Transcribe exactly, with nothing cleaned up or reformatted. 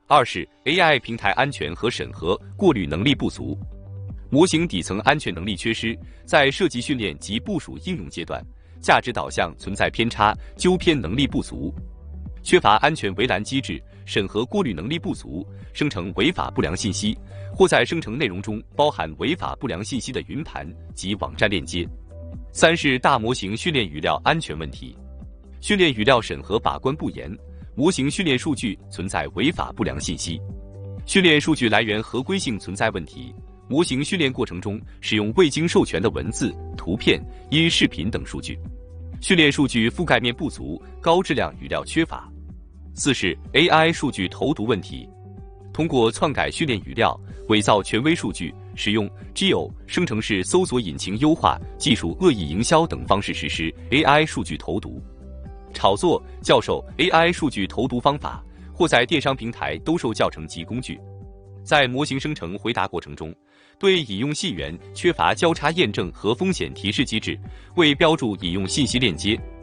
二是 A I 平台安全和审核过滤能力不足，模型底层安全能力缺失，在设计训练及部署应用阶段，价值导向存在偏差，纠偏能力不足，缺乏安全围栏机制，审核过滤能力不足，生成违法不良信息，或在生成内容中包含违法不良信息的云盘及网站链接。三是大模型训练语料安全问题，训练语料审核把关不严，模型训练数据存在违法不良信息，训练数据来源合规性存在问题，模型训练过程中使用未经授权的文字、图片、音视频等数据，训练数据覆盖面不足，高质量语料缺乏。四是 A I 数据投毒问题，通过篡改训练语料、伪造权威数据，使用 G E O 生成式搜索引擎优化技术、恶意营销等方式实施 A I 数据投毒，炒作、教授 A I 数据投毒方法，或在电商平台兜售教程及工具。在模型生成回答过程中，对引用信源缺乏交叉验证和风险提示机制，未标注引用信息链接，